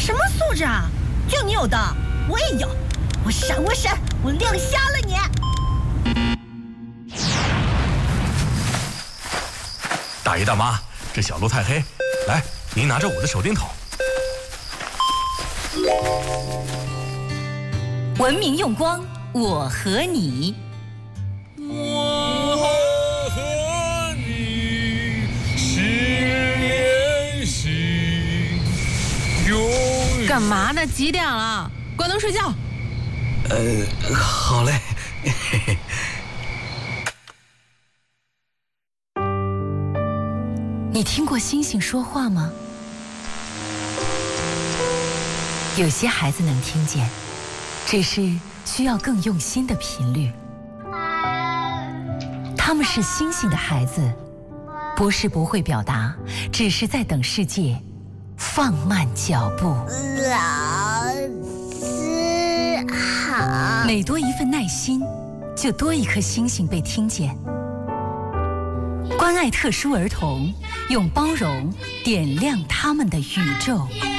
什么素质啊？就你有的，我也有。我闪，我亮瞎了你！ 大爷大妈，这小路太黑，来，您拿着我的手电筒。 文明用光，我和你。 我和你心连心，永远。 干嘛呢？几点了？关灯睡觉。 好嘞。 你听过星星说话吗？有些孩子能听见，只是需要更用心的频率。他们是星星的孩子，不是不会表达，只是在等世界放慢脚步。 老师好。 每多一份耐心，就多一颗星星被听见。关爱特殊儿童，用包容点亮他们的宇宙。